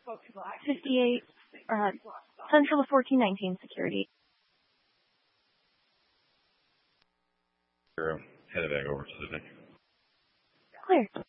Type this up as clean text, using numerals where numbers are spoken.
58, Central of 1419 security. Headed back over to the deck. Clear.